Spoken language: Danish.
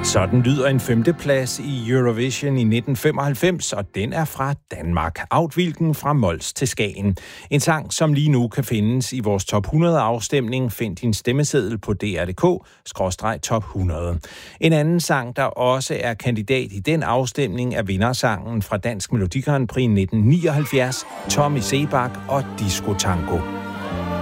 Sådan lyder en femteplads i Eurovision i 1995, og den er fra Danmark. Outvilken fra Mols til Skagen. En sang, som lige nu kan findes i vores top 100 afstemning. Find din stemmeseddel på dr.dk/top 100. En anden sang, der også er kandidat i den afstemning, er vindersangen fra Dansk Melodi Grand Prix 1979, Tommy Sebak og Disco Tango.